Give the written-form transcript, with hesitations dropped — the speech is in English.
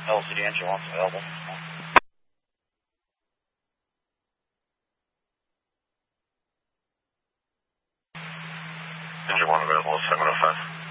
LCD engine 1's available. Engine 1 available, 705.